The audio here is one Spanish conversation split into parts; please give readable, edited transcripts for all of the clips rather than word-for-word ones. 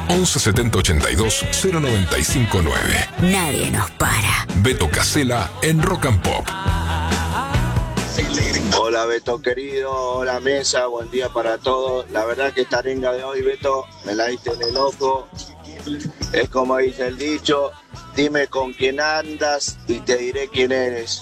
11 70 82 0959. Nadie nos para. Beto Casella en Rock and Pop. Hola Beto querido, hola mesa, buen día para todos. La verdad que esta arenga de hoy, Beto, me la diste en el ojo. Es como dice el dicho, dime con quién andas y te diré quién eres.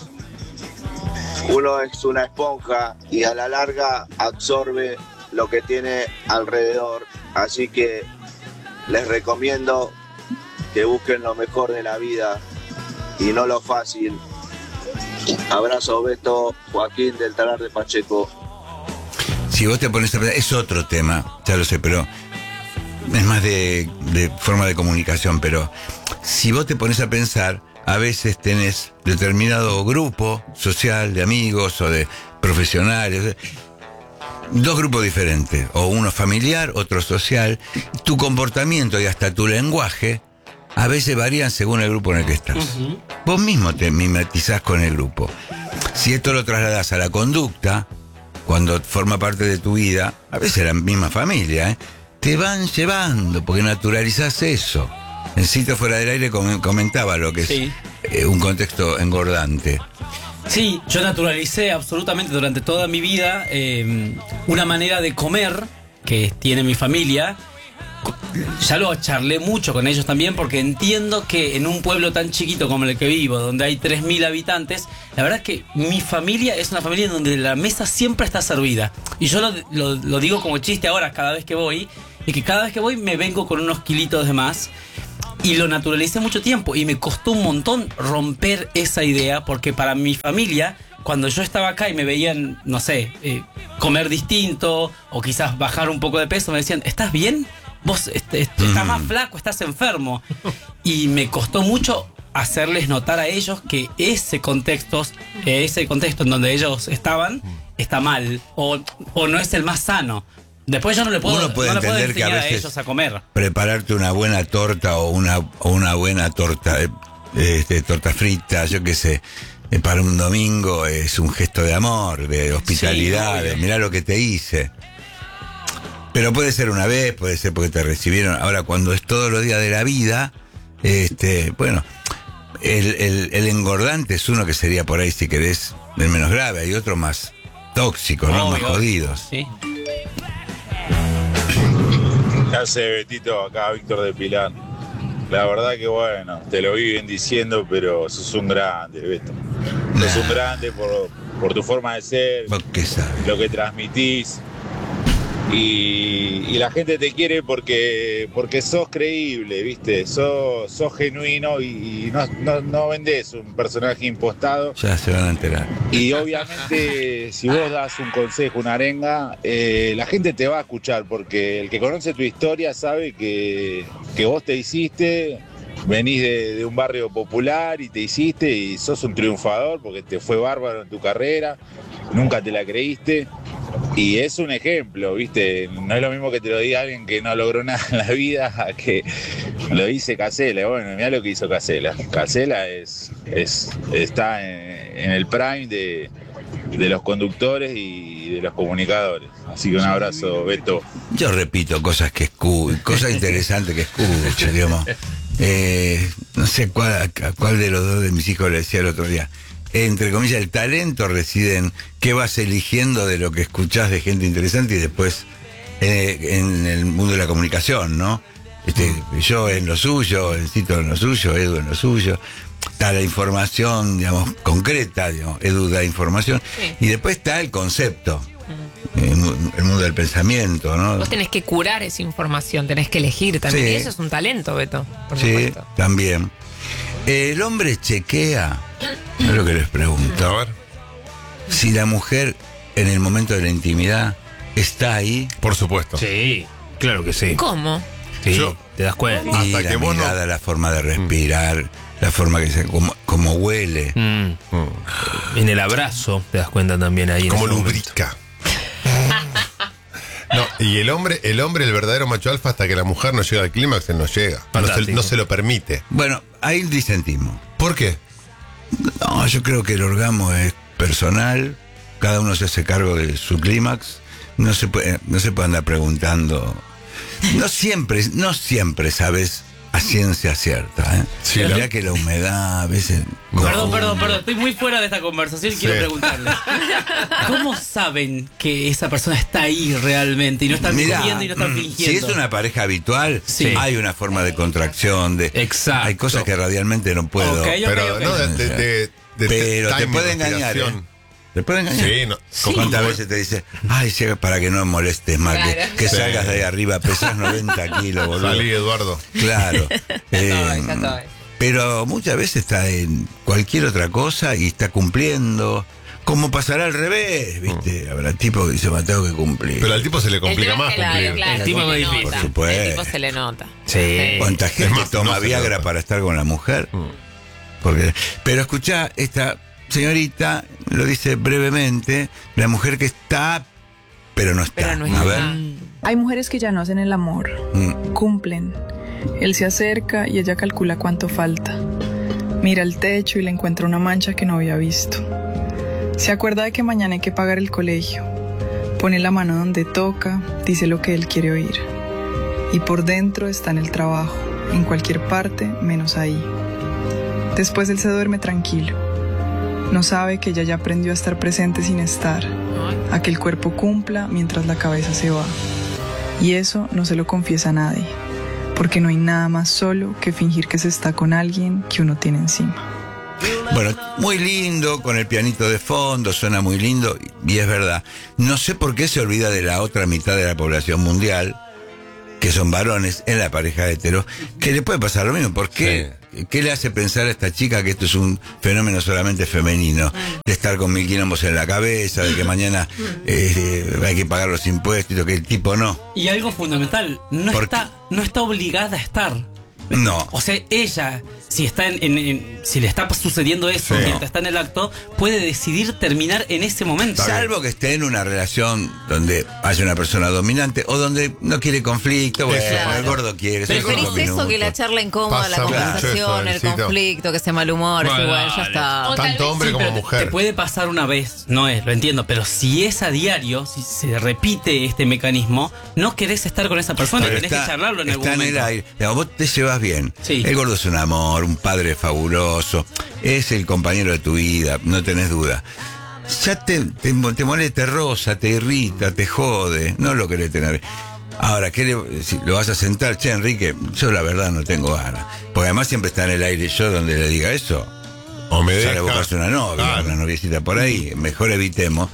Uno es una esponja y a la larga absorbe lo que tiene alrededor. Así que les recomiendo que busquen lo mejor de la vida y no lo fácil. Abrazo, Beto, Joaquín del Talar de Pacheco. Si vos te pones a pensar, es otro tema, ya lo sé, pero es más de forma de comunicación, pero si vos te pones a pensar, a veces tenés determinado grupo social de amigos o de profesionales, dos grupos diferentes, o uno familiar, otro social. Tu comportamiento y hasta tu lenguaje a veces varían según el grupo en el que estás. Uh-huh. Vos mismo te mimetizás con el grupo. Si esto lo trasladás a la conducta, cuando forma parte de tu vida, a veces la misma familia, te van llevando, porque naturalizás eso. En Cita Fuera del Aire comentaba lo que es un contexto engordante. Sí, yo naturalicé absolutamente durante toda mi vida una manera de comer que tiene mi familia. Ya lo charlé mucho con ellos también, porque entiendo que en un pueblo tan chiquito como el que vivo, donde hay 3.000 habitantes, la verdad es que mi familia es una familia en donde la mesa siempre está servida. Y yo lo digo como chiste ahora cada vez que voy, y que cada vez que voy me vengo con unos kilitos de más. Y lo naturalicé mucho tiempo y me costó un montón romper esa idea, porque para mi familia, cuando yo estaba acá y me veían, no sé, comer distinto o quizás bajar un poco de peso, me decían, ¿estás bien? Vos estás más flaco, estás enfermo. Y me costó mucho hacerles notar a ellos que ese contexto en donde ellos estaban está mal o no es el más sano. Después yo no le puedo, uno puede entender que a veces ellos a comer. Prepararte una buena torta o una buena torta, torta frita, yo qué sé, para un domingo es un gesto de amor, de hospitalidad, de mirá lo que te hice. Pero puede ser una vez, puede ser porque te recibieron. Ahora, cuando es todos los días de la vida, bueno, el engordante es uno que sería por ahí, si querés, el menos grave. Hay otros más tóxicos, ¿no? Más jodidos. Sí. ¿Qué hace, Betito? Acá Víctor de Pilar. La verdad que bueno, te lo viven diciendo, pero sos un grande, Beto. Sos un grande por tu forma de ser, lo que transmitís. Y la gente te quiere porque sos creíble, ¿viste? Sos genuino y no vendés un personaje impostado. Ya se van a enterar. Y obviamente si vos das un consejo, una arenga, la gente te va a escuchar, porque el que conoce tu historia sabe que vos te hiciste, venís de un barrio popular y te hiciste y sos un triunfador porque te fue bárbaro en tu carrera, nunca te la creíste. Y es un ejemplo, ¿viste? No es lo mismo que te lo diga alguien que no logró nada en la vida a que lo dice Casella. Bueno, mirá lo que hizo Casella. Casella está en el prime de los conductores y de los comunicadores. Así que un abrazo, Beto. Yo repito cosas cosas interesantes que escucho, digamos. No sé a cuál de los dos de mis hijos le decía el otro día. Entre comillas, el talento reside en qué vas eligiendo de lo que escuchás de gente interesante y después en el mundo de la comunicación, ¿no? Yo en lo suyo, el Cito en lo suyo, Edu en lo suyo. Está la información, digamos, concreta, digamos, Edu da información. Sí. Y después está el concepto, el mundo del pensamiento, ¿no? Vos tenés que curar esa información, tenés que elegir también. Sí. Y eso es un talento, Beto, por supuesto. Sí, también. El hombre chequea, es lo que les pregunto. A ver. Si la mujer en el momento de la intimidad está ahí. Por supuesto. Sí, claro que sí. ¿Cómo? Sí, te das cuenta. Y la mirada, la forma de respirar, la forma que como huele. En el abrazo te das cuenta también ahí. Como lubrica. No, y el hombre, el verdadero macho alfa, hasta que la mujer no llega al clímax, él no llega. No se lo permite. Bueno, ahí disentimos. ¿Por qué? No, yo creo que el orgasmo es personal. Cada uno se hace cargo de su clímax. No se puede andar preguntando. No siempre sabes a ciencia cierta, ¿eh? Sí, ya que la humedad a veces... Perdón, estoy muy fuera de esta conversación y quiero preguntarles. ¿Cómo saben que esa persona está ahí realmente y no está mintiendo y no está fingiendo? Si es una pareja habitual, hay una forma de contracción, Exacto. hay cosas que radialmente no puedo. Pero no, pero te puede engañar, ¿Te puede engañar? Sí, no. ¿Cuántas veces te dice, ay, sí, para que no molestes más, que salgas de ahí arriba, pesas 90 kilos, boludo? Salí, Eduardo. Claro. Ya estoy. Pero muchas veces está en cualquier otra cosa y está cumpliendo. Como pasará al revés, ¿viste? Habrá tipo que dice, me tengo que cumplir. Pero al tipo se le complica más cumplir. Claro, El tipo se es le difícil. nota. Por supuesto. El tipo se le nota. Sí. ¿Cuánta gente más, toma no se Viagra nota. para estar con la mujer? Pero escuchá, esta señorita lo dice brevemente, la mujer que está, pero no está. Pero no A está. ver. Hay mujeres que ya no hacen el amor, cumplen. Él se acerca y ella calcula cuánto falta. Mira el techo y le encuentra una mancha que no había visto. Se acuerda de que mañana hay que pagar el colegio. Pone la mano donde toca, dice lo que él quiere oír. Y por dentro está en el trabajo, en cualquier parte menos ahí. Después él se duerme tranquilo. No sabe que ella ya aprendió a estar presente sin estar, a que el cuerpo cumpla mientras la cabeza se va. Y eso no se lo confiesa a nadie, porque no hay nada más solo que fingir que se está con alguien que uno tiene encima. Bueno, muy lindo, con el pianito de fondo, suena muy lindo, y es verdad. No sé por qué se olvida de la otra mitad de la población mundial, que son varones en la pareja hetero, que le puede pasar lo mismo. ¿Por qué? ¿Qué le hace pensar a esta chica que esto es un fenómeno solamente femenino? De estar con 1000 quilombos en la cabeza, de que mañana hay que pagar los impuestos y que el tipo no. Y algo fundamental, no está obligada a estar. No. O sea, ella, si está si le está sucediendo eso mientras está en el acto, puede decidir terminar en ese momento. Salvo que esté en una relación donde haya una persona dominante o donde no quiere conflicto, bueno, el gordo quiere. Preferís eso que la charla incómoda, la Pasa mucho conversación, eso, el conflicto, que sea mal humor, Bueno, igual, ya dale. está. O tal Tanto vez hombre sí, como Pero mujer. te puede pasar una vez, no es, lo entiendo, pero si es a diario, si se repite este mecanismo, no querés estar con esa persona, Pero tenés que charlarlo en algún está momento. en el aire. Digamos, vos te llevas bien. Sí. El gordo es un amor, un padre fabuloso, es el compañero de tu vida, no tenés duda. Ya te molesta, te roza, te irrita, te jode, no lo querés tener. Ahora, si lo vas a sentar, che, Enrique, yo la verdad no tengo ganas. Porque además siempre está en el aire yo donde le diga eso. O me Sale a deja. buscarse una novia, Claro. una noviecita por ahí, mejor evitemos.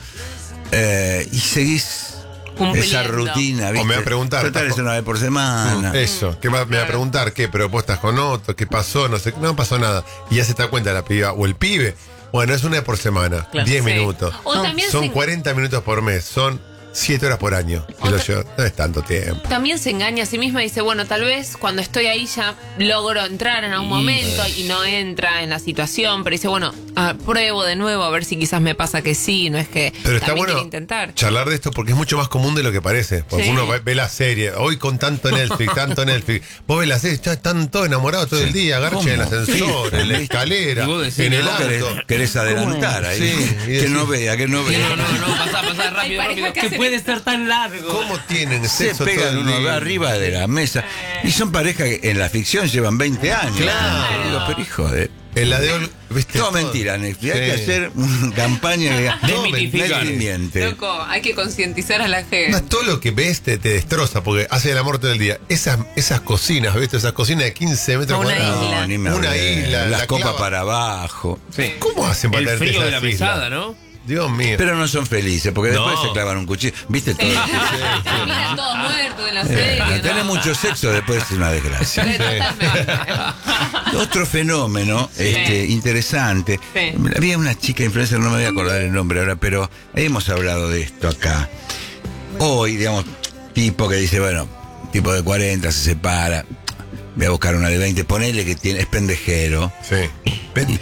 Y seguís Cumpliendo. esa rutina, ¿viste? O me va a preguntar, Total, es ¿estás una vez por semana. Eso, ¿qué más? Me va a preguntar qué, pero vos estás con otro, qué pasó, no sé, no pasó nada. Y ya se está cuenta la piba o el pibe. Bueno, es una vez por semana, Claro. 10 Sí. minutos. O también Son se- 40 minutos por mes, son 7 horas por año. Y no es tanto tiempo. También se engaña a sí misma y dice, bueno, tal vez cuando estoy ahí ya logro entrar en algún momento y no entra en la situación, pero dice, bueno, pruebo de nuevo a ver si quizás me pasa que sí, no es que Pero está también bueno quiere intentar. charlar de esto porque es mucho más común de lo que parece. Porque Sí. uno ve la serie, hoy con tanto Netflix. Vos ves la serie, están todos enamorados todo el día, garcha ¿Cómo? en el ascensor, en la Sí. escalera, Y vos decís, en el no, auto. Querés adelantar ahí. Sí, y que decís- no vea, que no vea. No, pasá rápido, Hay parejas rápido. que Que hacen puede ser tan largo. ¿Cómo tienen Se sexo todo pegan el uno día? arriba de la mesa. Y son parejas que en la ficción llevan 20 años. Claro. Digo, pero hijo de... En la de ¿viste? Todo mentira, Netflix. Hay Sí. que hacer una campaña de Desmitificar. Netflix miente. Loco, hay que concientizar a la No, gente. todo lo que ves te destroza porque hace el amor todo el día. Esas cocinas, ¿viste? Esas cocinas de 15 metros Una cuadrados. isla. No, ni me Una hablé. isla, Las la copas clava. para abajo. Sí. ¿Cómo hacen para El tenerte frío de la esas islas? mesada, ¿no? Dios mío. Pero no son felices, porque después No. se clavan un cuchillo. ¿Viste todo? Terminan todos muertos en la serie. Tener ¿no? mucho sexo después es una desgracia. Totalmente. Otro fenómeno interesante. Sí. Había una chica influencer, no me voy a acordar el nombre ahora, pero hemos hablado de esto acá. Hoy, digamos, tipo que dice, bueno, tipo de 40 se separa, voy a buscar una de 20, ponele que es pendejero. Sí.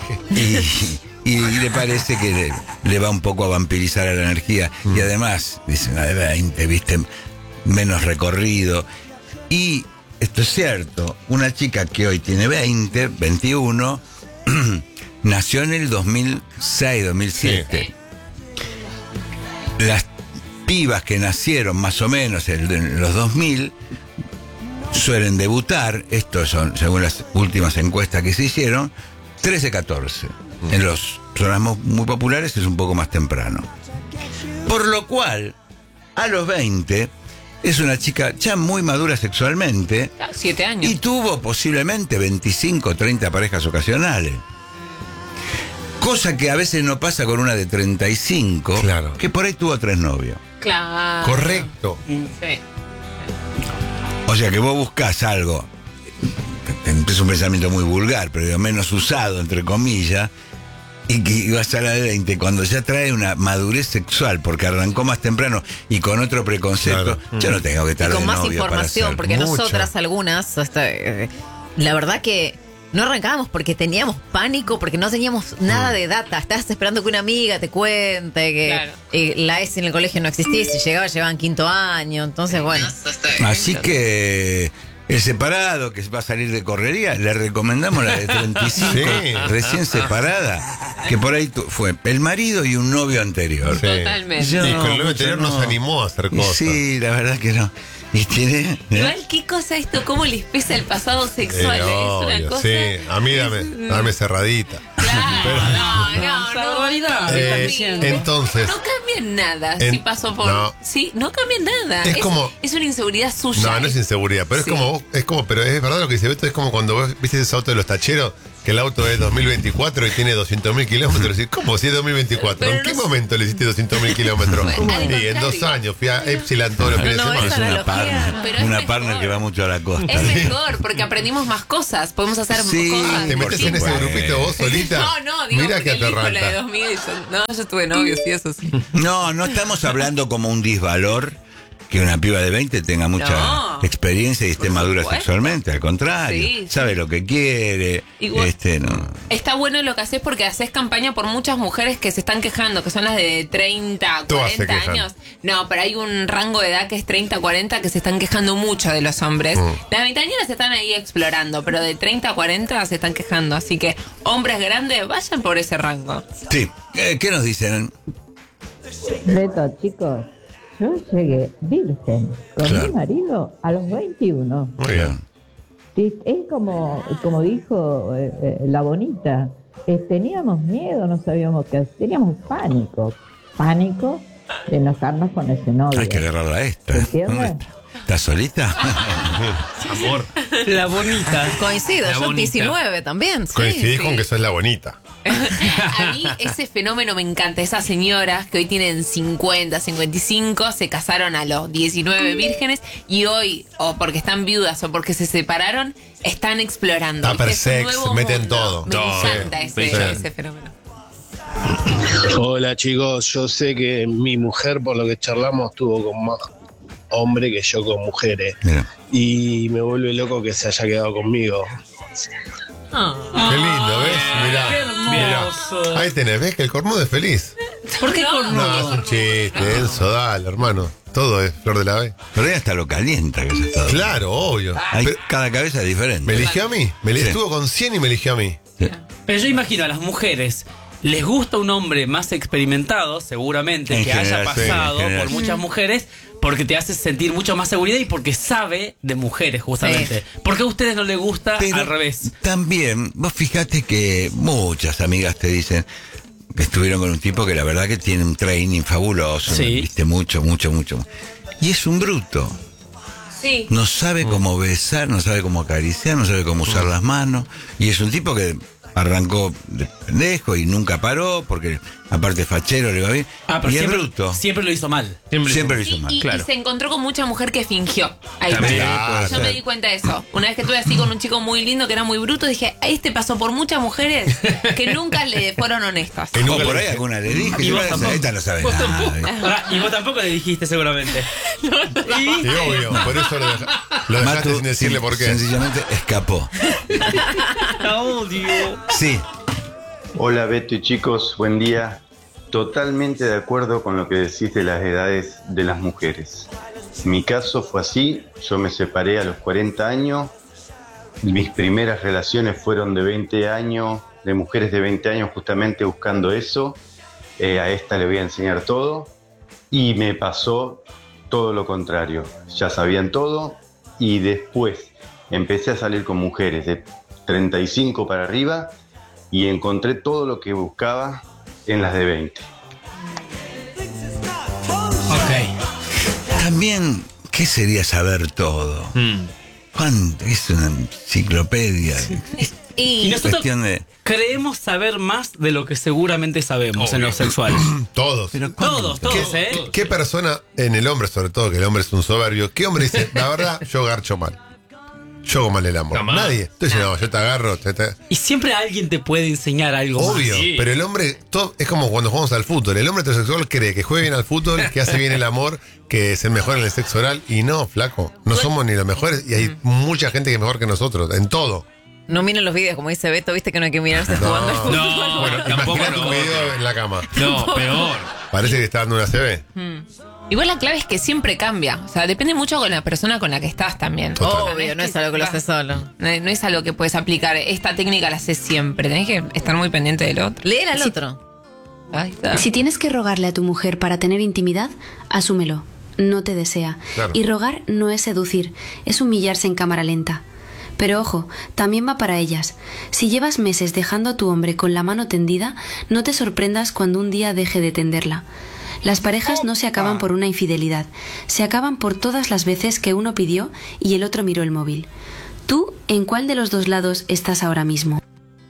Y le parece que le va un poco a vampirizar a la energía. Y además, dice, una de 20, viste, menos recorrido. Y esto es cierto, una chica que hoy tiene 21, nació en el 2006, 2007. Las pibas que nacieron más o menos en los 2000 suelen debutar, estos son, según las últimas encuestas que se hicieron, 13-14. En los zonas muy populares es un poco más temprano. Por lo cual, a los 20, es una chica ya muy madura sexualmente. 7 años. Y tuvo posiblemente 25 o 30 parejas ocasionales. Cosa que a veces no pasa con una de 35, Claro. que por ahí tuvo 3 novios. Claro. Correcto. Sí. O sea que vos buscás algo, es un pensamiento muy vulgar, pero digo, menos usado, entre comillas, y que vas a la de 20, cuando ya trae una madurez sexual, porque arrancó más temprano y con otro preconcepto, yo no tengo que estar Y con de más novio para información, hacer porque mucho. nosotras algunas, la verdad que no arrancábamos porque teníamos pánico, porque no teníamos nada de data. Estabas esperando que una amiga te cuente que Claro. la ESI en el colegio no existía, y si llegaba llevaban 5º año. Entonces, bueno. Así que el separado que va a salir de correría, le recomendamos la de 35, Sí. recién separada, que por ahí fue el marido y un novio anterior. Sí. Totalmente. Yo Y con el mucho anterior no se animó a hacer Y cosas. sí, la verdad que no. Y tiene... Igual, qué cosa esto, cómo les pesa el pasado sexual. Es una Obvio, cosa. sí. A mí dame cerradita. Claro, no. barbaridad. Eh, están diciendo. entonces, No cambia nada En- si pasó por. no. Sí, no cambia nada. Es como- Es una inseguridad suya. no es inseguridad, pero Sí. pero es verdad lo que dice Beto, es como cuando vos viste ese auto de los tacheros, que el auto es 2024 y tiene 200.000 kilómetros. Y ¿cómo? Si es 2024. Pero ¿En qué no- momento le hiciste 200.000 kilómetros? Bueno, al Y en contrario. 2 años fui a Epsilon todos los fines de No, semana. Es esa una analogía, partner, pero es una mejor. partner que va mucho a la costa. Es mejor porque aprendimos más cosas. Podemos hacer Sí, cosas. ¿Te metes en ese supuesto. grupito vos solita? No, digo, Mira porque que él dijo la de aterranta. 2000. Yo tuve novios y eso sí. No estamos hablando como un disvalor que una piba de 20 tenga mucha No. experiencia y esté Por madura supuesto. sexualmente, al contrario, Sí, sabe lo que quiere, Igual- no. Está bueno lo que haces porque haces campaña por muchas mujeres que se están quejando, que son las de 30, Todas se 40 quejan. años. No, pero hay un rango de edad que es 30, 40 que se están quejando mucho de los hombres. Las veinteañeras están ahí explorando, pero de 30 a 40 se están quejando. Así que hombres grandes, vayan por ese rango. Sí, ¿qué nos dicen? Beto, chicos, yo llegué virgen con Claro. mi marido a los 21. Muy bien. Sí, es como dijo la bonita, teníamos miedo, no sabíamos qué hacer, teníamos pánico de enojarnos con ese novio. Hay que agarrarla a esta. ¿Entiendes? ¿Estás solita? Amor. La bonita. Coincido, La yo bonita. 19 también. Sí, Coincidís sí. con que sos la bonita. A mí ese fenómeno me encanta. Esas señoras que hoy tienen 50, 55, se casaron a los 19 vírgenes y hoy, o porque están viudas o porque se separaron, están explorando. Tupper ¿viste? Es un sex, nuevo meten mundo. todo. Me Todo, encanta sí. ese fenómeno. Hola chicos, yo sé que mi mujer, por lo que charlamos, tuvo con más hombre que yo con mujeres. Mira. Y me vuelve loco que se haya quedado conmigo. Qué lindo, ¿ves? Mirá. Ahí tenés, ¿ves que el cornudo es feliz? ¿Por qué No, es un chiste, Enzo, dale, hermano. Todo es flor de la B. Pero ella hasta lo calienta que se está. Claro, obvio. Pero Cada cabeza es diferente. me eligió a mí. Sí. Estuvo con 100 y me eligió a mí. Pero yo imagino a las mujeres, les gusta un hombre más experimentado, seguramente, En que haya general, sí, pasado en general. por muchas mujeres, porque te hace sentir mucho más seguridad y porque sabe de mujeres, justamente. ¿Por qué a ustedes no les gusta Pero al revés? también, vos fijate que muchas amigas te dicen que estuvieron con un tipo que la verdad que tiene un training fabuloso, Sí. viste mucho. Y es un bruto. Sí. No sabe cómo besar, no sabe cómo acariciar, no sabe cómo usar las manos. Y es un tipo que arrancó de pendejo y nunca paró, porque aparte fachero le va bien. Pero y es siempre, bruto. siempre lo hizo mal. Siempre lo hizo mal. Y se encontró con mucha mujer que fingió. Ahí También, está. puede Yo ser. me di cuenta de eso. Una vez que estuve así con un chico muy lindo que era muy bruto, dije, este pasó por muchas mujeres que nunca le fueron honestas. O por ahí alguna le dije, Y vos esta tampoco. no sabe Vos nada. Pará, y vos tampoco le dijiste seguramente. Sí, obvio. Por eso lo dejaste Matu, sin decirle por qué. Sencillamente escapó. La odio. Sí. Hola Beto y chicos, buen día. Totalmente de acuerdo con lo que decís de las edades de las mujeres. Mi caso fue así, yo me separé a los 40 años, mis primeras relaciones fueron de 20 años, de mujeres de 20 años justamente buscando eso. A esta le voy a enseñar todo y me pasó todo lo contrario. Ya sabían todo y después empecé a salir con mujeres de 35 para arriba y encontré todo lo que buscaba en las de 20. También, ¿qué sería saber todo? ¿Cuánto? Es una enciclopedia. Y nosotros Cuestión de... creemos saber más de lo que seguramente sabemos en lo sexual. Todos. Todos, ¿Qué persona, en el hombre sobre todo, que el hombre es un soberbio, qué hombre dice, la verdad, yo garcho mal? Yo hago mal el amor. Jamás. Nadie. Entonces, no, yo te agarro. Y siempre alguien te puede enseñar algo Obvio, más. pero el hombre, todo, es como cuando jugamos al fútbol. El hombre heterosexual cree que juegue bien al fútbol, que hace bien el amor, que es el mejor en el sexo oral. Y no, flaco, no somos ni los mejores. Y hay mucha gente que es mejor que nosotros, en todo. No miren los videos, como dice Beto, viste que no hay que mirarse jugando al fútbol. No, Bueno, tampoco imagínate un video en la cama. No, peor. Parece que está dando una CB. Igual la clave es que siempre cambia. O sea, depende mucho con la persona con la que estás también. Total. Obvio, no es algo que lo haces solo. No es algo que puedes aplicar. Esta técnica la haces siempre. Tenés que estar muy pendiente del otro. Leer al otro. Ahí está. Si tienes que rogarle a tu mujer para tener intimidad, asúmelo. No te desea. Claro. Y rogar no es seducir, es humillarse en cámara lenta. Pero ojo, también va para ellas. Si llevas meses dejando a tu hombre con la mano tendida, no te sorprendas cuando un día deje de tenderla. Las parejas no se acaban por una infidelidad, se acaban por todas las veces que uno pidió y el otro miró el móvil. ¿Tú en cuál de los dos lados estás ahora mismo?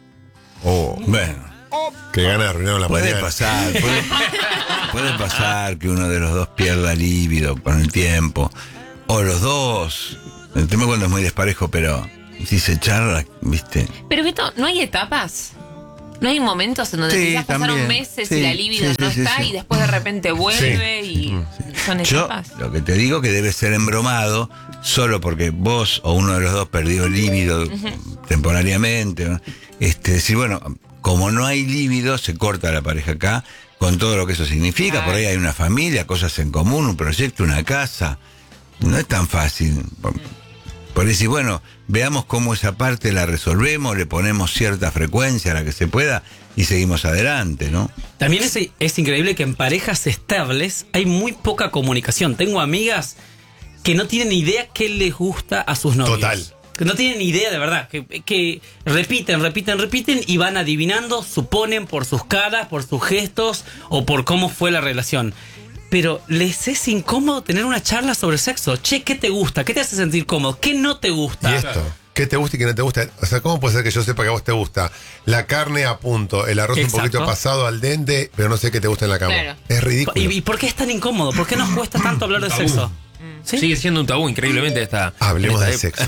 Bueno, que gana de arruinar la puede mañana. pasar, puede pasar que uno de los dos pierda líbido con el tiempo. O los dos. El tema cuando es muy desparejo, pero si se charla, ¿viste? Pero Beto, ¿no hay etapas? ¿No hay momentos en donde Sí, quizás pasaron también. meses Sí, y la libido sí, no sí, está sí. y después de repente vuelve y son Yo etapas? lo que te digo que debe ser embromado solo porque vos o uno de los dos perdió líbido temporariamente, ¿no? Decir, bueno, como no hay líbido, se corta la pareja acá con todo lo que eso significa. Por ahí hay una familia, cosas en común, un proyecto, una casa. No es tan fácil. Por decir, bueno, veamos cómo esa parte la resolvemos, le ponemos cierta frecuencia a la que se pueda y seguimos adelante, ¿no? También es increíble que en parejas estables hay muy poca comunicación. Tengo amigas que no tienen idea qué les gusta a sus novios. Total. Que no tienen idea de verdad. Que repiten y van adivinando, suponen por sus caras, por sus gestos o por cómo fue la relación. Pero les es incómodo tener una charla sobre sexo. Che, ¿qué te gusta? ¿Qué te hace sentir cómodo? ¿Qué no te gusta? Y esto, ¿qué te gusta y qué no te gusta? O sea, ¿cómo puede ser que yo sepa que a vos te gusta la carne a punto, el arroz Exacto. un poquito pasado al dente, pero no sé qué te gusta en la cama? Claro. Es ridículo. ¿Y por qué es tan incómodo? ¿Por qué nos cuesta tanto hablar de Tabú. sexo? ¿Sí? Sigue siendo un tabú, increíblemente Hablemos en de esta sexo.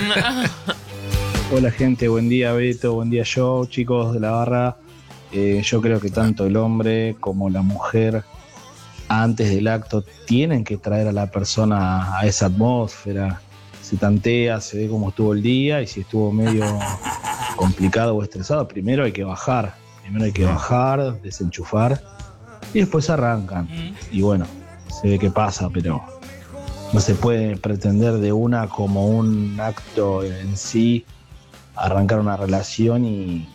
Hola gente, buen día Beto, buen día yo, chicos de la barra. Yo creo que tanto el hombre como la mujer antes del acto tienen que traer a la persona a esa atmósfera. Se tantea, se ve cómo estuvo el día y si estuvo medio complicado o estresado, primero hay que bajar. Primero hay que bajar, desenchufar y después arrancan. Y bueno, se ve qué pasa, pero no se puede pretender de una como un acto en sí arrancar una relación y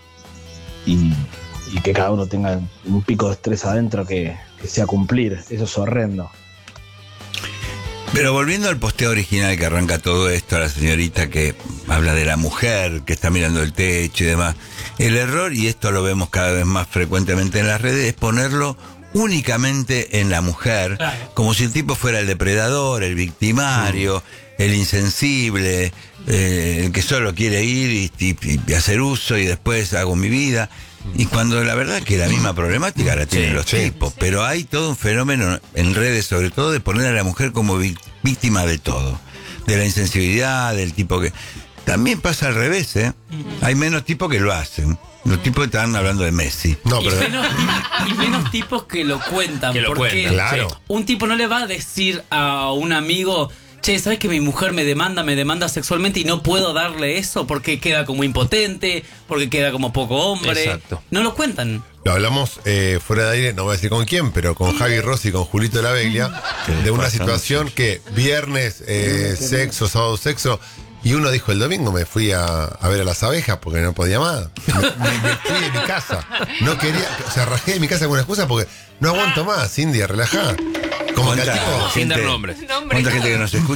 que cada uno tenga un pico de estrés adentro que sea cumplir. Eso es horrendo. Pero volviendo al posteo original que arranca todo esto, a la señorita que habla de la mujer que está mirando el techo y demás, el error, y esto lo vemos cada vez más frecuentemente en las redes, es ponerlo únicamente en la mujer, como si el tipo fuera el depredador, el victimario, el insensible, el que solo quiere ir y hacer uso y después hago mi vida. Y cuando la verdad que la misma problemática la tienen los tipos, pero hay todo un fenómeno en redes sobre todo de poner a la mujer como víctima de todo, de la insensibilidad, del tipo que... También pasa al revés, ¿eh? Hay menos tipos que lo hacen. Los tipos están hablando de Messi. No, pero... y menos tipos que lo cuentan. Que lo porque cuentan, claro. Un tipo no le va a decir a un amigo, che, ¿sabes que mi mujer me demanda sexualmente y no puedo darle eso porque queda como impotente, porque queda como poco hombre? Exacto. No lo cuentan. Lo hablamos fuera de aire, no voy a decir con quién, pero con Javi Rossi y con Julito de la Veglia, de una situación que viernes sexo, sábado sexo, y uno dijo el domingo me fui a ver a las abejas porque no podía más. Me fui de mi casa. No quería, o sea, rajé de mi casa con una excusa porque no aguanto más, Cindy, relajá. Como que al tipo... Sin dar nombres. ¿Cuánta gente que nos escucha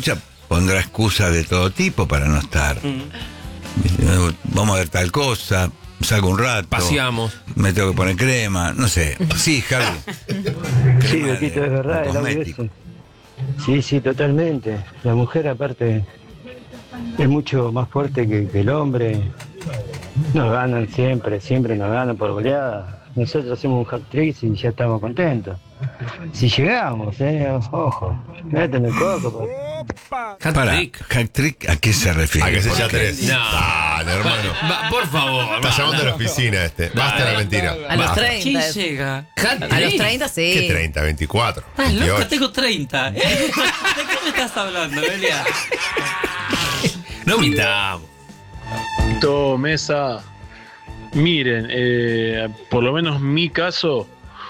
pondrá excusas de todo tipo para no estar. Vamos a ver tal cosa, salgo un rato. Paseamos. Me tengo que poner crema, no sé. Sí, Javi. Sí, Betito, es verdad, el audio ese. Sí, totalmente. La mujer, aparte, es mucho más fuerte que el hombre. Nos ganan siempre nos ganan por goleada. Nosotros hacemos un hat-trick y ya estamos contentos. Si llegamos, ojo, méteme el coco. ¿Hat-trick a qué se refiere? A que se echa 3. No. Dale, hermano. Por favor. Está llamando a la oficina este. Basta la mentira. A los Basta. 30. ¿Quién llega? A los 30, sí. ¿Qué 30? 24. Ah, loca, 28. tengo 30. ¿De qué me estás hablando, Delia? No mintamos. Todo mesa. Miren, por lo menos mi caso,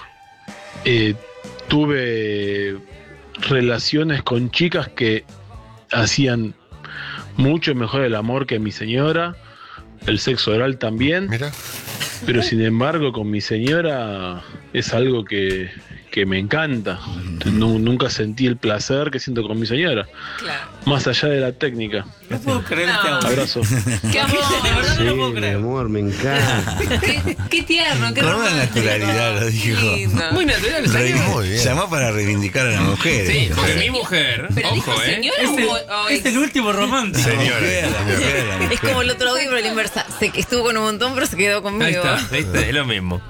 tuve relaciones con chicas que hacían mucho mejor el amor que mi señora, el sexo oral también. Mira. Pero sin embargo con mi señora es algo que me encanta. Nunca sentí el placer que siento con mi señora. Claro. Más allá de la técnica. No puedo creer este audio. Abrazo. ¡Qué amor! De verdad no lo puedo Mi creer. amor, me encanta. Qué tierno, qué Con una romántico. naturalidad lo dijo. Lindo. Muy natural. salió. Muy bien. Llamó para reivindicar a la mujer. Sí, ¿eh? porque mi mujer. Pero dijo Ojo, señora o Es el último romántico. Señora. Es como el otro audio, pero la inversa. Estuvo con un montón, pero se quedó Ahí conmigo. está, ¿viste? Es lo mismo.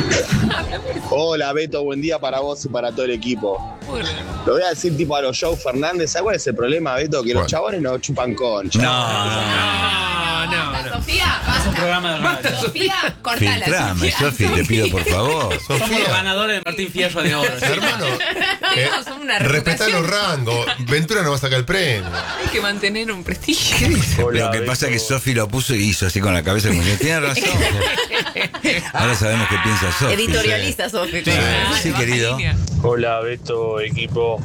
Hola Beto, buen día para vos y para todo el equipo. Lo voy a decir tipo a los Joe Fernández. ¿Sabes cuál es el problema, Beto? Que los chabones no chupan concha. Basta, Sofía, Es un basta. programa de radio. Sofía, cortala. Filtrame, Sofi, te pido por favor. Somos los ganadores del Martín Fierro de oro. Hermano, No, somos una respetá reputación. los rangos. Ventura no va a sacar el premio. Hay que mantener un prestigio. Lo que pasa es que Sofi lo puso y hizo así con la cabeza como que tiene razón. Ahora sabemos qué piensa Sofi. Editorializa, Sofi. Sí, querido. Hola Beto, equipo.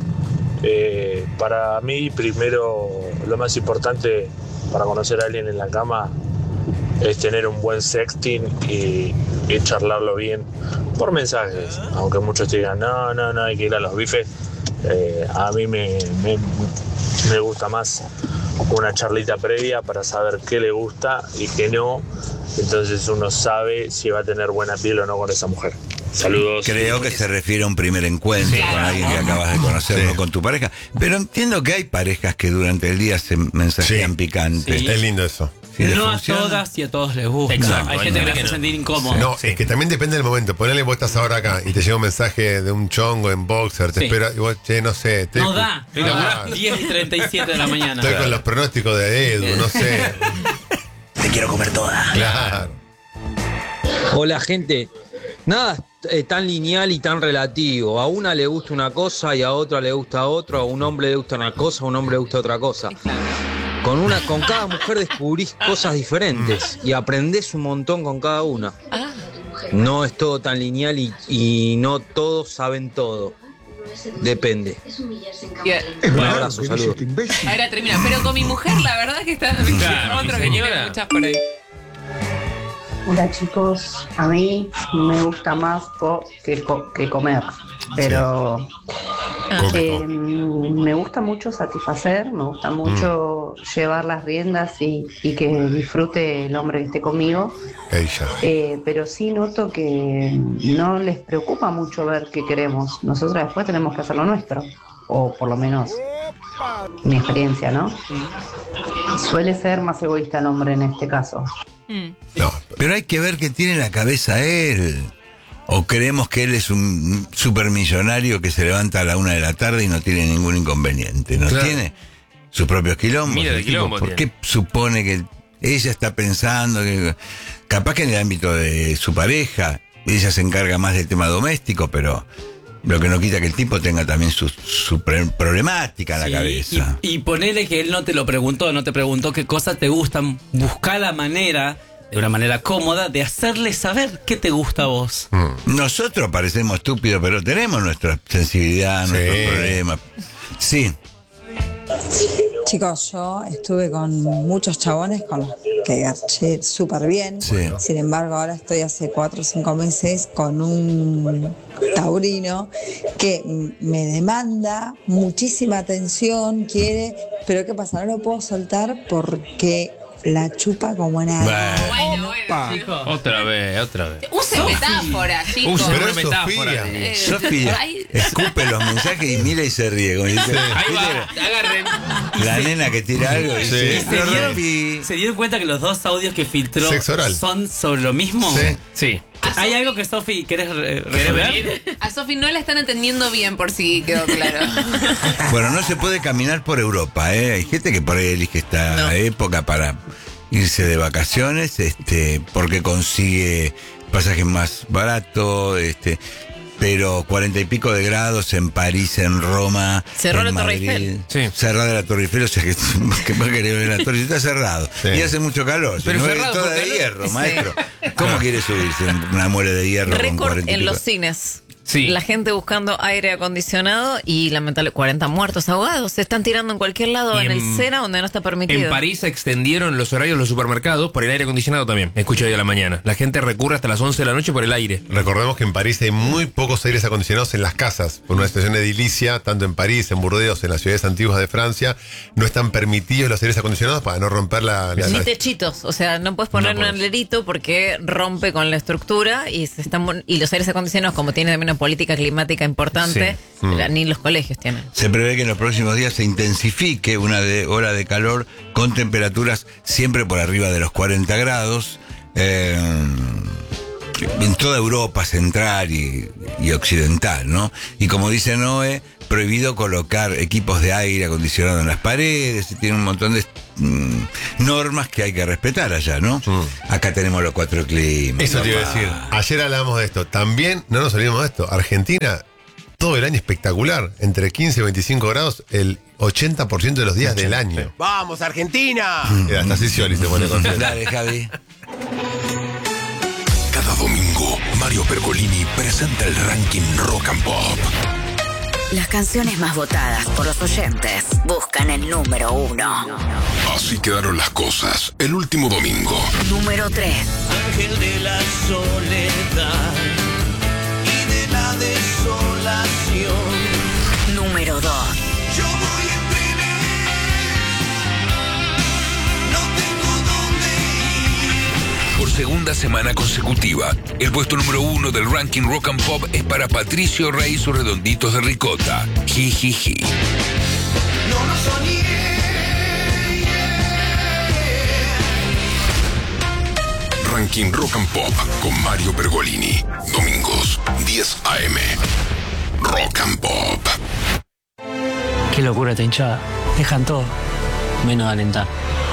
Para mí, primero, lo más importante para conocer a alguien en la cama es tener un buen sexting y charlarlo bien por mensajes. Aunque muchos te digan, no, hay que ir a los bifes. A mí me gusta más una charlita previa para saber qué le gusta y qué no. Entonces uno sabe si va a tener buena piel o no con esa mujer. Saludos. Creo que se refiere a un primer encuentro con alguien que acabas de conocer, no con tu pareja. Pero entiendo que hay parejas que durante el día se mensajean picante. Sí. Es lindo eso. Si le No funciona. a todas y a todos les gusta. Exacto, Hay gente que le no. hace sentir incómodo. No, es que también depende del momento. Ponele, vos estás ahora acá y te llega un mensaje de un chongo en boxer, te Sí. espera y vos, che, no sé. No da. Ah, 10:37 de la mañana. estoy con los pronósticos de Edu, no sé. Te quiero comer toda. Claro. Hola gente, nada es tan lineal y tan relativo. A una le gusta una cosa y a otra le gusta otra. A un hombre le gusta una cosa, a un hombre le gusta otra cosa. Con cada mujer descubrís cosas diferentes y aprendés un montón con cada una. No es todo tan lineal y no todos saben todo. Depende. Un abrazo, saludos. Ahora termina. Pero con mi mujer, la verdad que está. Claro, Otro mi que tiene señora. muchas por ahí. Hola chicos, a mí me gusta más que comer, pero me gusta mucho satisfacer, me gusta mucho llevar las riendas y que disfrute el hombre que esté conmigo, pero sí noto que no les preocupa mucho ver qué queremos, nosotros después tenemos que hacer lo nuestro, o por lo menos mi experiencia, ¿no? Suele ser más egoísta el hombre en este caso. No, pero hay que ver qué tiene en la cabeza él. O creemos que él es un supermillonario que se levanta a la 1 de la tarde y no tiene ningún inconveniente. No Claro. tiene sus propios quilombos. Mira de El tipo, quilombo ¿por tiene. qué supone que ella está pensando que capaz que en el ámbito de su pareja ella se encarga más del tema doméstico, pero lo que no quita que el tipo tenga también su problemática en la Sí, cabeza. y ponele que él no te lo preguntó, no te preguntó qué cosas te gustan. Busca la manera, de una manera cómoda, de hacerle saber qué te gusta a vos. Nosotros parecemos estúpidos, pero tenemos nuestra sensibilidad, nuestros problemas. Sí. Chicos, yo estuve con muchos chabones con los que garché súper bien. Sí. Sin embargo, ahora estoy hace 4 o 5 meses con un taurino que me demanda muchísima atención, quiere, pero ¿qué pasa? No lo puedo soltar porque la chupa como nada. Bueno, chicos. Otra vez. Use metáfora, chicos. Pero es metáfora. Sofía escupe los mensajes y mira y se ríe. Como dice, Ahí va, agarren. la nena que tira algo y dice, ¿Se dieron cuenta que los 2 audios que filtró son sobre lo mismo? Sí. ¿Hay algo que Sofi querés ver? A Sofi no la están entendiendo bien, por si quedó claro. Bueno, no se puede caminar por Europa, ¿eh? Hay gente que por ahí elige esta época para irse de vacaciones, porque consigue pasajes más baratos, pero 40 y pico de grados en París, en Roma. Cerró en la Torre Madrid. Eiffel. Sí. Cerrada la Torre Eiffel, o sea que más querer ver la Torre Eiffel, está cerrado. Sí. Y hace mucho calor. Pero no cerrado es toda de hierro, maestro. ¿Cómo quiere subirse una muela de hierro con Récord 40 y en pico? los cines. Sí. La gente buscando aire acondicionado y lamentablemente 40 muertos ahogados. Se están tirando en cualquier lado Y en el en- Sena donde no está permitido. En París extendieron los horarios de los supermercados por el aire acondicionado también. Escuché hoy a la mañana. La gente recurre hasta las 11 de la noche por el aire. Recordemos que en París hay muy pocos aires acondicionados en las casas. Por una situación edilicia, tanto en París, en Burdeos, en las ciudades antiguas de Francia, no están permitidos los aires acondicionados para no romper la Ni techitos, o sea, no puedes poner un alerito porque rompe con la estructura y y los aires acondicionados, como tienen también una política climática importante, Sí. ni los colegios tienen. Se prevé que en los próximos días se intensifique una ola de calor con temperaturas siempre por arriba de los 40 grados. En toda Europa central y occidental, ¿no? Y como dice Noé, prohibido colocar equipos de aire acondicionado en las paredes, y tiene un montón de normas que hay que respetar allá, ¿no? Acá tenemos los 4 climas. Eso te iba a decir. Ayer hablábamos de esto. También, no nos olvidemos de esto. Argentina, todo el año espectacular. Entre 15 y 25 grados, el 80% de los días del año. ¡Vamos, Argentina! Hasta Sicioli se pone contento. Dale, Javi. Cada domingo, Mario Pergolini presenta el ranking Rock and Pop. Las canciones más votadas por los oyentes buscan el número 1. Así quedaron las cosas el último domingo. Número 3. Ángel de la soledad y de la desolación. Número 2. Yo voy en tren, no tengo dónde ir. Por segunda semana consecutiva, el puesto número 1 del ranking Rock and Pop es para Patricio Rey y sus redonditos de ricota. Jijiji. No lo soñé. Ranking Rock and Pop con Mario Pergolini. Domingos, 10 a.m. Rock and Pop. Qué locura esta hinchada. Dejan todo, menos alentar.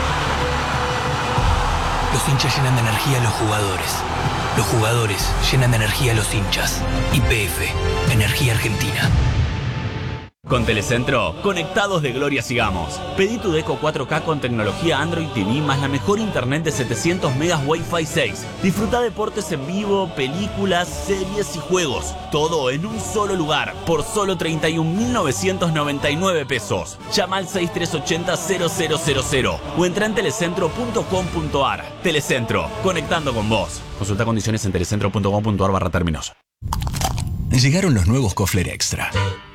Los hinchas llenan de energía a los jugadores. Los jugadores llenan de energía a los hinchas. YPF, Energía Argentina. Con Telecentro, conectados de gloria sigamos. Pedí tu Deco 4K con tecnología Android TV más la mejor internet de 700 megas Wi-Fi 6. Disfruta deportes en vivo, películas, series y juegos. Todo en un solo lugar, por solo 31.999 pesos. Llama al 6380-0000 o entra en telecentro.com.ar. Telecentro, conectando con vos. Consulta condiciones en telecentro.com.ar/términos. Llegaron los nuevos Kofler Extra.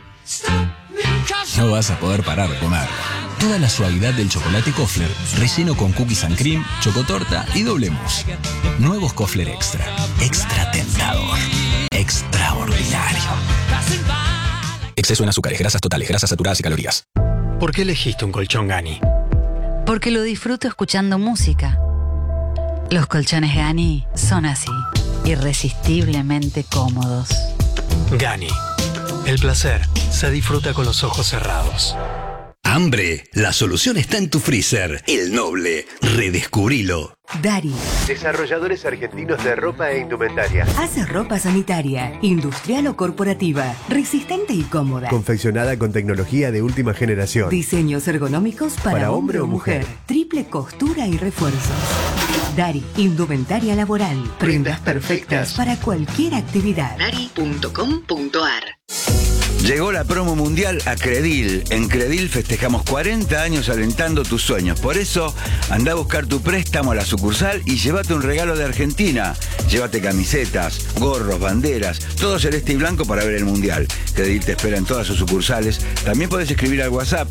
No vas a poder parar de comer. Toda la suavidad del chocolate Kofler, relleno con cookies and cream, chocotorta y doble mousse. Nuevos Kofler Extra. Extra tentador. Extraordinario. Exceso en azúcares, grasas totales, grasas saturadas y calorías. ¿Por qué elegiste un colchón Gani? Porque lo disfruto escuchando música. Los colchones Gani son así, irresistiblemente cómodos. Gani. El placer se disfruta con los ojos cerrados. ¿Hambre? La solución está en tu freezer. El Noble. Redescubrilo. Dari. Desarrolladores argentinos de ropa e indumentaria. Hace ropa sanitaria, industrial o corporativa, resistente y cómoda. Confeccionada con tecnología de última generación. Diseños ergonómicos para hombre o mujer. Triple costura y refuerzos. Dari, indumentaria laboral. Prendas perfectas para cualquier actividad. Dari.com.ar. Llegó la promo mundial a Credil. En Credil festejamos 40 años alentando tus sueños. Por eso, anda a buscar tu préstamo a la sucursal y llévate un regalo de Argentina. Llévate camisetas, gorros, banderas, todo celeste y blanco para ver el mundial. Credil te espera en todas sus sucursales. También podés escribir al WhatsApp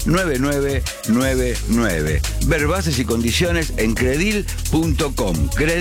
112-655-9999. Ver bases y condiciones en credil.com. Credil.